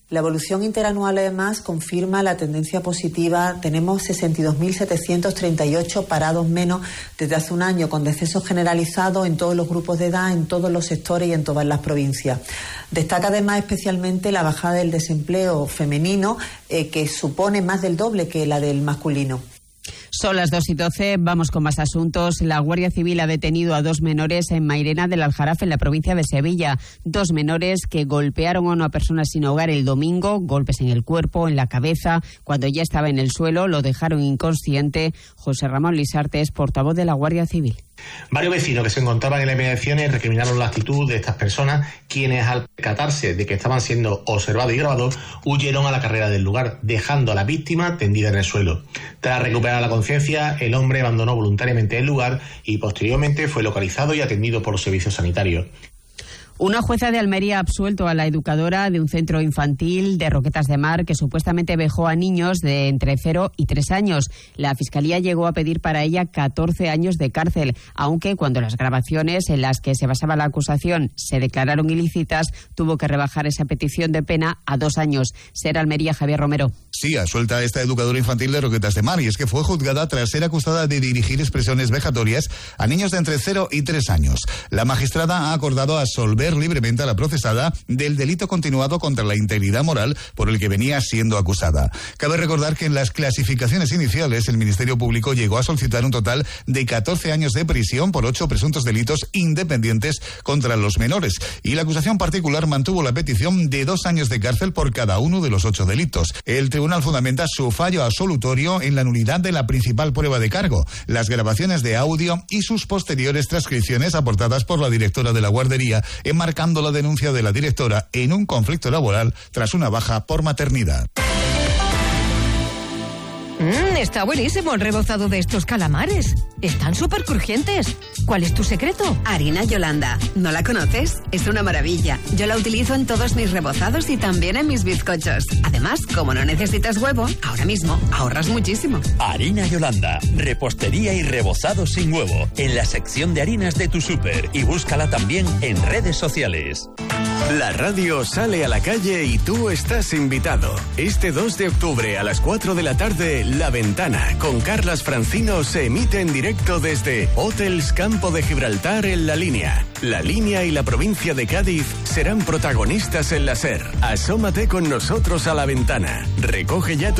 La evolución interanual, además, confirma la tendencia positiva. Tenemos 62.738 parados menos desde hace un año, con descensos generalizados en todos los grupos de edad, en todos los sectores y en todas las provincias. Destaca además especialmente la bajada del desempleo femenino, que supone más del doble que la del masculino. Son las 2:12, vamos con más asuntos. La Guardia Civil ha detenido a 2 menores en Mairena del Aljarafe, en la provincia de Sevilla. 2 menores que golpearon a una persona sin hogar el domingo, golpes en el cuerpo, en la cabeza. Cuando ya estaba en el suelo, lo dejaron inconsciente. José Ramón Lisarte es portavoz de la Guardia Civil. Varios vecinos que se encontraban en las inmediaciones recriminaron la actitud de estas personas, quienes al percatarse de que estaban siendo observados y grabados, huyeron a la carrera del lugar, dejando a la víctima tendida en el suelo. Tras recuperar la conciencia, el hombre abandonó voluntariamente el lugar y posteriormente fue localizado y atendido por los servicios sanitarios. Una jueza de Almería ha absuelto a la educadora de un centro infantil de Roquetas de Mar que supuestamente vejó a niños de entre 0 y 3 años. La Fiscalía llegó a pedir para ella 14 años de cárcel, aunque cuando las grabaciones en las que se basaba la acusación se declararon ilícitas, tuvo que rebajar esa petición de pena a 2 años. Ser Almería, Javier Romero. Sí, absuelta a esta educadora infantil de Roquetas de Mar, y es que fue juzgada tras ser acusada de dirigir expresiones vejatorias a niños de entre 0 y 3 años. La magistrada ha acordado absolver libremente a la procesada del delito continuado contra la integridad moral por el que venía siendo acusada. Cabe recordar que en las clasificaciones iniciales el Ministerio Público llegó a solicitar un total de 14 años de prisión por 8 presuntos delitos independientes contra los menores, y la acusación particular mantuvo la petición de 2 años de cárcel por cada uno de los 8 delitos. El tribunal fundamenta su fallo absolutorio en la nulidad de la principal prueba de cargo, las grabaciones de audio y sus posteriores transcripciones aportadas por la directora de la guardería, enmarcando la denuncia de la directora en un conflicto laboral tras una baja por maternidad. Está buenísimo el rebozado de estos calamares. Están súper crujientes. ¿Cuál es tu secreto? Harina Yolanda. ¿No la conoces? Es una maravilla. Yo la utilizo en todos mis rebozados y también en mis bizcochos. Además, como no necesitas huevo, ahora mismo ahorras muchísimo. Harina Yolanda. Repostería y rebozado sin huevo. En la sección de harinas de tu súper. Y búscala también en redes sociales. La radio sale a la calle y tú estás invitado. Este 2 de octubre a las 4 de la tarde, La Ventana, con Carlas Francino, se emite en directo desde Hotels Campo de Gibraltar en La Línea. La Línea y la provincia de Cádiz serán protagonistas en la SER. Asómate con nosotros a La Ventana. Recoge ya tu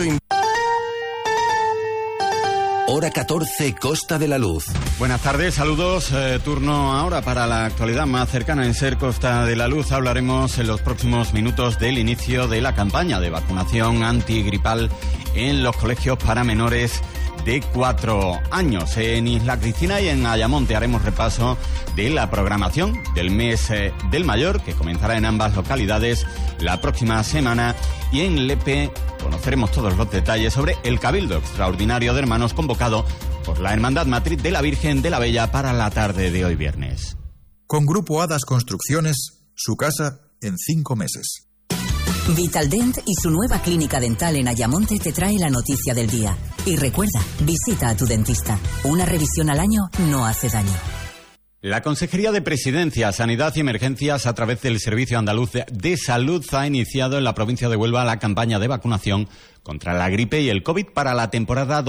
Hora 14, Costa de la Luz. Buenas tardes, saludos. Turno ahora para la actualidad más cercana en SER Costa de la Luz. Hablaremos en los próximos minutos del inicio de la campaña de vacunación antigripal en los colegios para menores de 4 años. En Isla Cristina y en Ayamonte haremos repaso de la programación del mes del mayor, que comenzará en ambas localidades la próxima semana, y en Lepe conoceremos todos los detalles sobre el Cabildo Extraordinario de Hermanos convocado por la Hermandad Matriz de la Virgen de la Bella para la tarde de hoy viernes. Con Grupo Hadas Construcciones, su casa en 5 meses. Vitaldent y su nueva clínica dental en Ayamonte te trae la noticia del día. Y recuerda, visita a tu dentista. Una revisión al año no hace daño. La Consejería de Presidencia, Sanidad y Emergencias, a través del Servicio Andaluz de Salud, ha iniciado en la provincia de Huelva la campaña de vacunación contra la gripe y el COVID para la temporada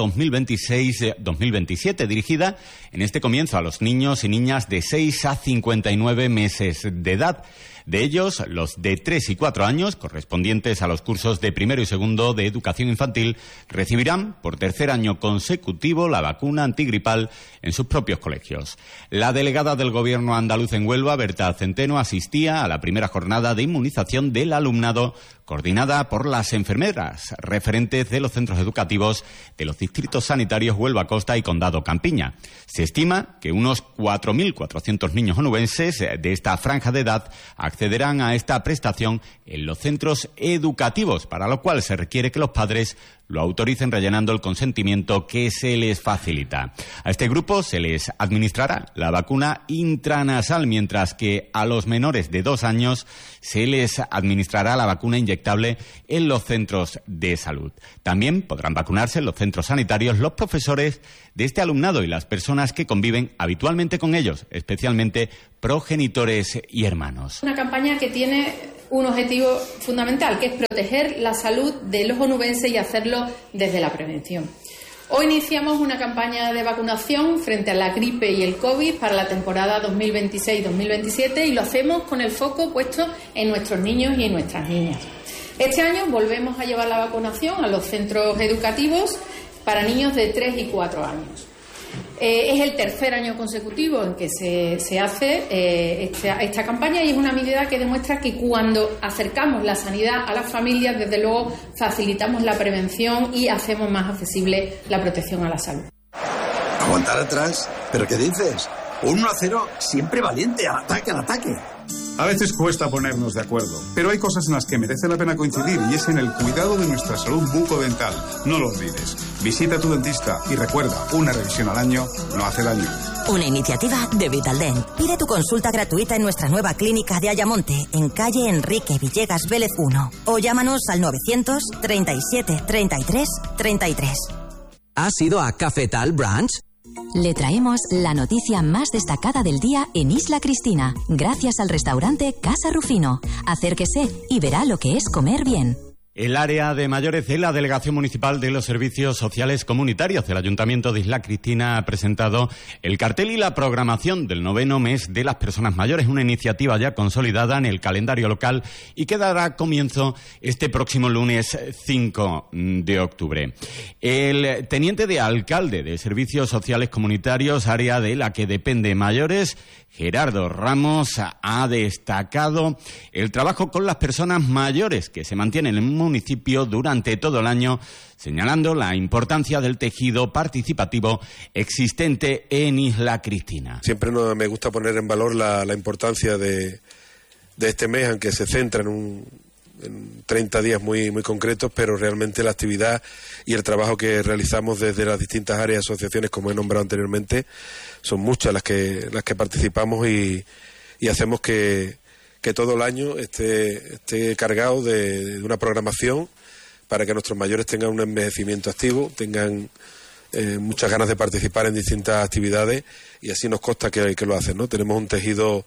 2026-2027, dirigida en este comienzo a los niños y niñas de 6 a 59 meses de edad. De ellos, los de 3 y 4 años, correspondientes a los cursos de primero y segundo de educación infantil, recibirán por tercer año consecutivo la vacuna antigripal en sus propios colegios. La delegada del Gobierno andaluz en Huelva, Berta Centeno, asistía a la primera jornada de inmunización del alumnado, coordinada por las enfermeras referentes de los centros educativos de los distritos sanitarios Huelva Costa y Condado Campiña. Se estima que unos 4.400 niños onubenses de esta franja de edad accederán a esta prestación en los centros educativos, para lo cual se requiere que los padres lo autoricen rellenando el consentimiento que se les facilita. A este grupo se les administrará la vacuna intranasal, mientras que a los menores de 2 años se les administrará la vacuna inyectable en los centros de salud. También podrán vacunarse en los centros sanitarios los profesores de este alumnado y las personas que conviven habitualmente con ellos, especialmente progenitores y hermanos. Una campaña que tiene un objetivo fundamental, que es proteger la salud de los onubenses y hacerlo desde la prevención. Hoy iniciamos una campaña de vacunación frente a la gripe y el COVID para la temporada 2026-2027 y lo hacemos con el foco puesto en nuestros niños y en nuestras niñas. Este año volvemos a llevar la vacunación a los centros educativos para niños de 3 y 4 años. Es el tercer año consecutivo en que se hace esta campaña y es una medida que demuestra que cuando acercamos la sanidad a las familias, desde luego facilitamos la prevención y hacemos más accesible la protección a la salud. ¿Aguantar atrás? ¿Pero qué dices? Un 1-0 siempre valiente, al ataque, al ataque. A veces cuesta ponernos de acuerdo, pero hay cosas en las que merece la pena coincidir y es en el cuidado de nuestra salud bucodental. No lo olvides. Visita a tu dentista y recuerda, una revisión al año no hace daño. Una iniciativa de Vitaldent. Pide tu consulta gratuita en nuestra nueva clínica de Ayamonte, en calle Enrique Villegas Vélez 1. O llámanos al 900 37 33 33. ¿Has ido a Cafetal Branch? Le traemos la noticia más destacada del día en Isla Cristina, gracias al restaurante Casa Rufino. Acérquese y verá lo que es comer bien. El área de mayores de la Delegación Municipal de los Servicios Sociales Comunitarios del Ayuntamiento de Isla Cristina ha presentado el cartel y la programación del 9º mes de las personas mayores, una iniciativa ya consolidada en el calendario local y que dará comienzo este próximo lunes 5 de octubre. El teniente de alcalde de Servicios Sociales Comunitarios, área de la que depende mayores, Gerardo Ramos, ha destacado el trabajo con las personas mayores que se mantienen en el municipio durante todo el año, señalando la importancia del tejido participativo existente en Isla Cristina. Siempre me gusta poner en valor la importancia de este mes, aunque se centra en 30 días muy concretos, pero realmente la actividad y el trabajo que realizamos desde las distintas áreas y asociaciones, como he nombrado anteriormente, son muchas las que participamos y hacemos que todo el año esté cargado de una programación para que nuestros mayores tengan un envejecimiento activo, tengan muchas ganas de participar en distintas actividades y así nos consta que lo hacen, ¿no? Tenemos un tejido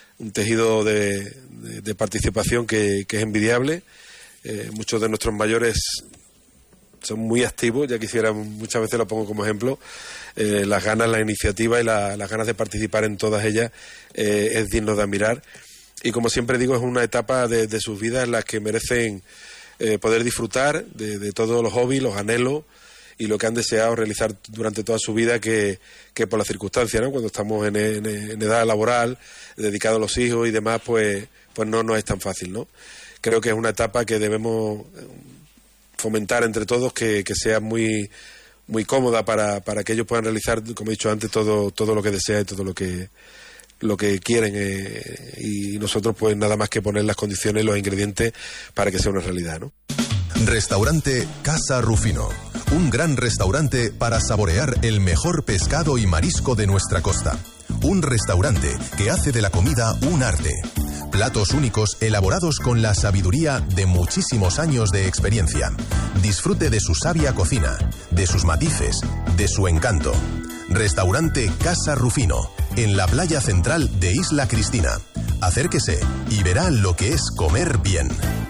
de participación que es envidiable. Muchos de nuestros mayores son muy activos, ya quisiera, muchas veces lo pongo como ejemplo, las ganas, la iniciativa y las ganas de participar en todas ellas es digno de admirar. Y como siempre digo, es una etapa de sus vidas en las que merecen poder disfrutar de todos los hobbies, los anhelos y lo que han deseado realizar durante toda su vida, que por las circunstancias, ¿no? Cuando estamos en edad laboral, dedicado a los hijos y demás, pues no es tan fácil, ¿no? Creo que es una etapa que debemos fomentar entre todos, que sea muy cómoda para que ellos puedan realizar, como he dicho antes, todo lo que desean y todo lo que quieren, y nosotros pues nada más que poner las condiciones, los ingredientes para que sea una realidad, ¿no? Restaurante Casa Rufino, un gran restaurante para saborear el mejor pescado y marisco de nuestra costa. Un restaurante que hace de la comida un arte. Platos únicos elaborados con la sabiduría de muchísimos años de experiencia. Disfrute de su sabia cocina, de sus matices, de su encanto. Restaurante Casa Rufino, en la playa central de Isla Cristina. Acérquese y verá lo que es comer bien.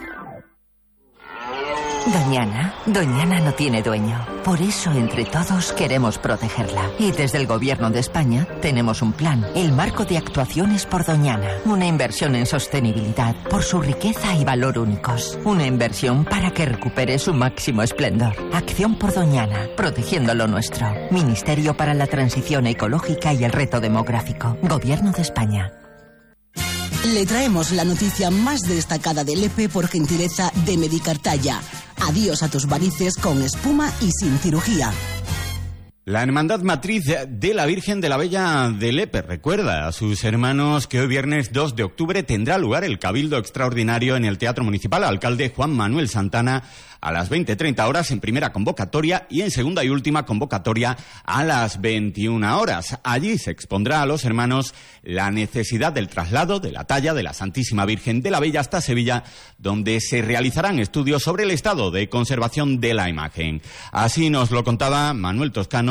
Doñana no tiene dueño. Por eso, entre todos, queremos protegerla. Y desde el Gobierno de España tenemos un plan, el Marco de Actuaciones por Doñana. Una inversión en sostenibilidad por su riqueza y valor únicos. Una inversión para que recupere su máximo esplendor. Acción por Doñana, protegiendo lo nuestro. Ministerio para la Transición Ecológica y el Reto Demográfico. Gobierno de España. Le traemos la noticia más destacada del EPE por gentileza de Medicartaya. Adiós a tus varices con espuma y sin cirugía. La Hermandad Matriz de la Virgen de la Bella de Lepe recuerda a sus hermanos que hoy viernes 2 de octubre tendrá lugar el Cabildo Extraordinario en el Teatro Municipal. Alcalde Juan Manuel Santana a las 20:30 horas en primera convocatoria y en segunda y última convocatoria a las 21 horas. Allí se expondrá a los hermanos la necesidad del traslado de la talla de la Santísima Virgen de la Bella hasta Sevilla, donde se realizarán estudios sobre el estado de conservación de la imagen. Así nos lo contaba Manuel Toscano,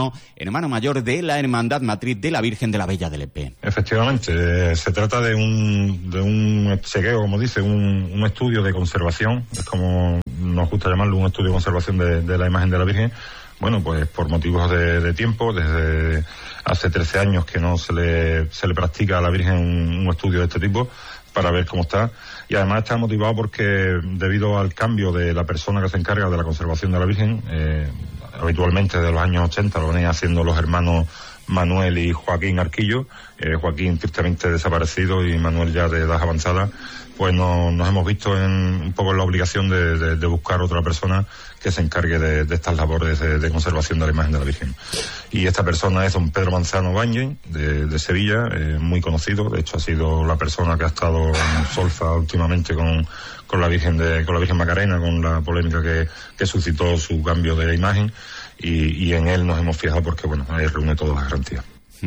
Manzano, hermano mayor de la Hermandad Matriz de la Virgen de la Bella de Lepe. Efectivamente, se trata de un chequeo, como dice, un estudio de conservación, es como nos gusta llamarlo, un estudio de conservación de la imagen de la Virgen. Bueno, pues por motivos de tiempo, desde hace 13 años que no se le practica a la Virgen un estudio de este tipo para ver cómo está. Y además está motivado porque debido al cambio de la persona que se encarga de la conservación de la Virgen, habitualmente desde los años 80 lo venían haciendo los hermanos Manuel y Joaquín Arquillo, Joaquín tristemente desaparecido y Manuel ya de edad avanzada, pues nos hemos visto un poco en la obligación de buscar otra persona que se encargue de estas labores de conservación de la imagen de la Virgen. Y esta persona es don Pedro Manzano Báñez, de Sevilla, muy conocido. De hecho ha sido la persona que ha estado en Solfa últimamente con la Virgen Macarena, con la polémica que suscitó su cambio de imagen, y en él nos hemos fijado porque bueno, ahí reúne todas las garantías.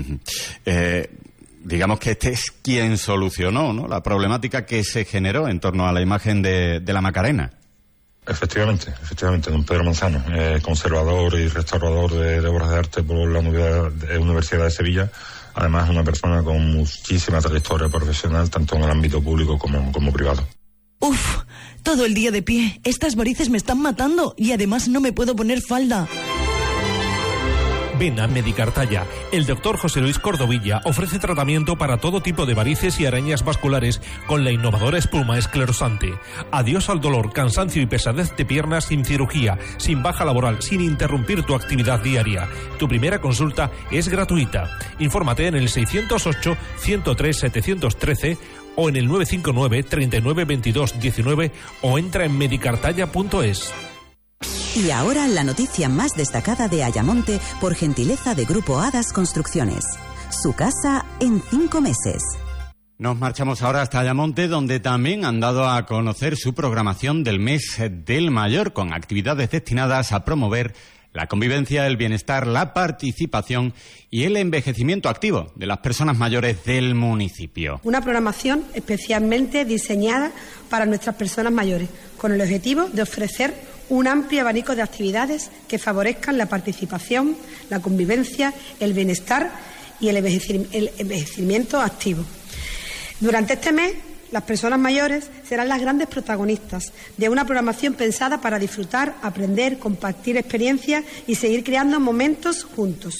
Digamos que este es quien solucionó, ¿no?, la problemática que se generó en torno a la imagen de la Macarena. Efectivamente, don Pedro Manzano, conservador y restaurador de obras de arte por la Universidad de Sevilla. Además, una persona con muchísima trayectoria profesional, tanto en el ámbito público como privado. Uf, todo el día de pie. Estas varices me están matando y además no me puedo poner falda. Ven a Medicartaya. El doctor José Luis Cordovilla ofrece tratamiento para todo tipo de varices y arañas vasculares con la innovadora espuma esclerosante. Adiós al dolor, cansancio y pesadez de piernas sin cirugía, sin baja laboral, sin interrumpir tu actividad diaria. Tu primera consulta es gratuita. Infórmate en el 608-103-713 o en el 959 39 22 19 o entra en medicartaya.es. Y ahora la noticia más destacada de Ayamonte por gentileza de Grupo Hadas Construcciones. Su casa en 5 meses. Nos marchamos ahora hasta Ayamonte, donde también han dado a conocer su programación del mes del mayor, con actividades destinadas a promover la convivencia, el bienestar, la participación y el envejecimiento activo de las personas mayores del municipio. Una programación especialmente diseñada para nuestras personas mayores, con el objetivo de ofrecer un amplio abanico de actividades que favorezcan la participación, la convivencia, el bienestar y el envejecimiento activo. Durante este mes, las personas mayores serán las grandes protagonistas de una programación pensada para disfrutar, aprender, compartir experiencias y seguir creando momentos juntos.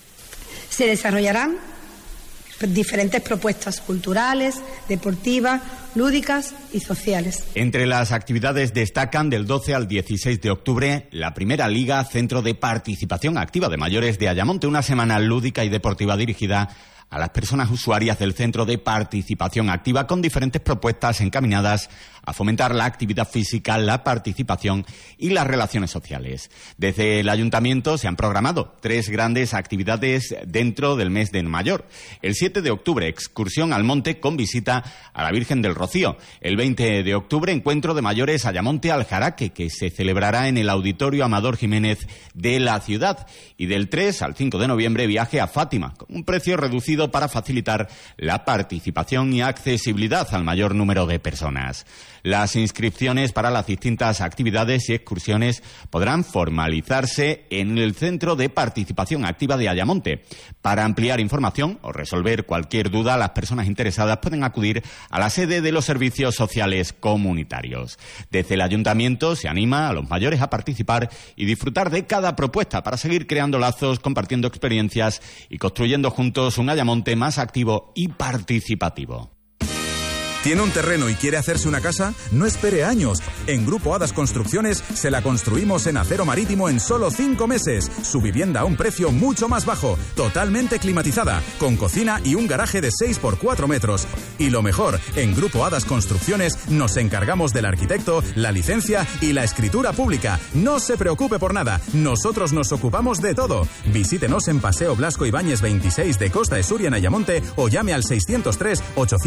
Se desarrollarán diferentes propuestas culturales, deportivas, lúdicas y sociales. Entre las actividades destacan del 12 al 16 de octubre la primera Liga Centro de Participación Activa de Mayores de Ayamonte, una semana lúdica y deportiva dirigida a las personas usuarias del Centro de Participación Activa, con diferentes propuestas encaminadas a fomentar la actividad física, la participación y las relaciones sociales. Desde el Ayuntamiento se han programado 3 grandes actividades dentro del mes del mayor. El 7 de octubre, excursión al monte con visita a la Virgen del Rocío. El 20 de octubre, encuentro de mayores Ayamonte al Jaraque, que se celebrará en el Auditorio Amador Jiménez de la ciudad. Y del 3 al 5 de noviembre, viaje a Fátima, con un precio reducido para facilitar la participación y accesibilidad al mayor número de personas. Las inscripciones para las distintas actividades y excursiones podrán formalizarse en el Centro de Participación Activa de Ayamonte. Para ampliar información o resolver cualquier duda, las personas interesadas pueden acudir a la sede de los servicios sociales comunitarios. Desde el Ayuntamiento se anima a los mayores a participar y disfrutar de cada propuesta para seguir creando lazos, compartiendo experiencias y construyendo juntos un Ayamonte más activo y participativo. ¿Tiene un terreno y quiere hacerse una casa? No espere años. En Grupo Hadas Construcciones se la construimos en acero marítimo en solo 5 meses. Su vivienda a un precio mucho más bajo, totalmente climatizada, con cocina y un garaje de 6 por 4 metros. Y lo mejor, en Grupo Hadas Construcciones nos encargamos del arquitecto, la licencia y la escritura pública. No se preocupe por nada, nosotros nos ocupamos de todo. Visítenos en Paseo Blasco Ibáñez 26 de Costa de Suria en Ayamonte o llame al 603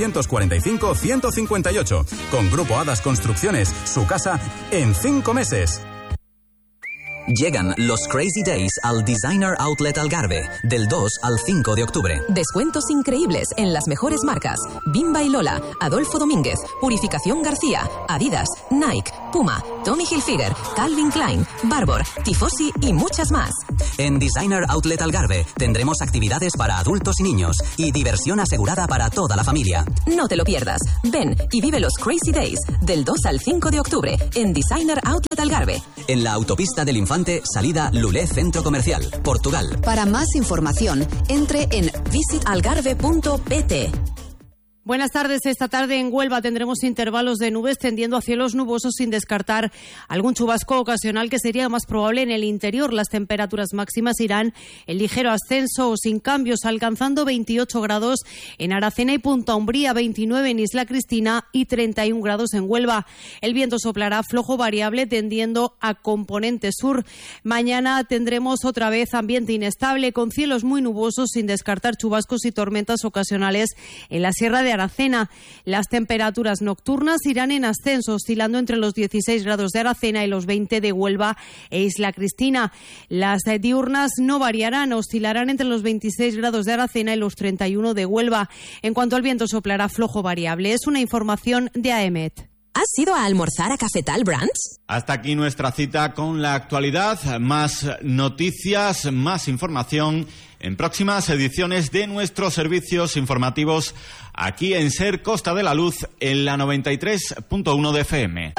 845 158. Con Grupo Hadas Construcciones, su casa en 5 meses. Llegan los Crazy Days al Designer Outlet Algarve, del 2 al 5 de octubre. Descuentos increíbles en las mejores marcas: Bimba y Lola, Adolfo Domínguez, Purificación García, Adidas, Nike, Puma, Tommy Hilfiger, Calvin Klein, Barbour, Tifosi y muchas más. En Designer Outlet Algarve tendremos actividades para adultos y niños y diversión asegurada para toda la familia. No te lo pierdas. Ven y vive los Crazy Days del 2 al 5 de octubre en Designer Outlet Algarve. En la autopista del Infante, salida Lulé Centro Comercial, Portugal. Para más información, entre en visitalgarve.pt. Buenas tardes. Esta tarde en Huelva tendremos intervalos de nubes tendiendo a cielos nubosos sin descartar algún chubasco ocasional que sería más probable en el interior. Las temperaturas máximas irán en ligero ascenso o sin cambios, alcanzando 28 grados en Aracena y Punta Umbría, 29 en Isla Cristina y 31 grados en Huelva. El viento soplará flojo variable tendiendo a componente sur. Mañana tendremos otra vez ambiente inestable con cielos muy nubosos sin descartar chubascos y tormentas ocasionales en la Sierra de Aracena. Las temperaturas nocturnas irán en ascenso, oscilando entre los 16 grados de Aracena y los 20 de Huelva e Isla Cristina. Las diurnas no variarán, oscilarán entre los 26 grados de Aracena y los 31 de Huelva. En cuanto al viento, soplará flojo variable. Es una información de AEMET. ¿Has ido a almorzar a Cafetal Brands? Hasta aquí nuestra cita con la actualidad. Más noticias, más información en próximas ediciones de nuestros servicios informativos aquí en SER Costa de la Luz en la 93.1 de FM.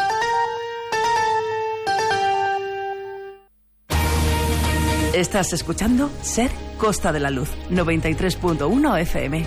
Estás escuchando SER Costa de la Luz 93.1 FM.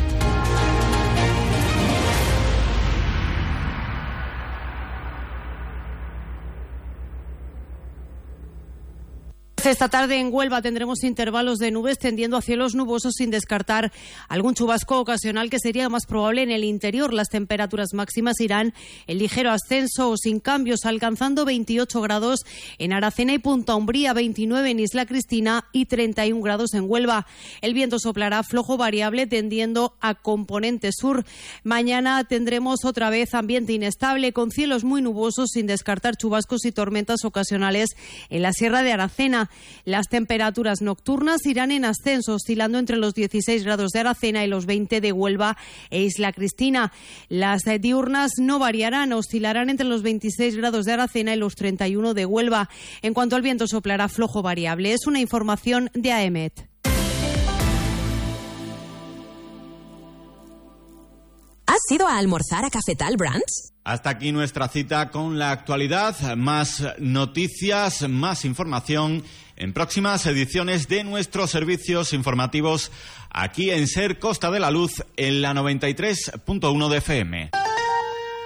Esta tarde en Huelva tendremos intervalos de nubes tendiendo a cielos nubosos sin descartar algún chubasco ocasional que sería más probable en el interior. Las temperaturas máximas irán en ligero ascenso o sin cambios, alcanzando 28 grados en Aracena y Punta Umbría, 29 en Isla Cristina y 31 grados en Huelva. El viento soplará flojo variable tendiendo a componente sur. Mañana tendremos otra vez ambiente inestable con cielos muy nubosos sin descartar chubascos y tormentas ocasionales en la Sierra de Aracena. Las temperaturas nocturnas irán en ascenso, oscilando entre los 16 grados de Aracena y los 20 de Huelva e Isla Cristina. Las diurnas no variarán, oscilarán entre los 26 grados de Aracena y los 31 de Huelva. En cuanto al viento, soplará flojo variable. Es una información de AEMET. ¿Has ido a almorzar a Cafetal Brands? Hasta aquí nuestra cita con la actualidad. Más noticias, más información en próximas ediciones de nuestros servicios informativos aquí en SER Costa de la Luz en la 93.1 de FM.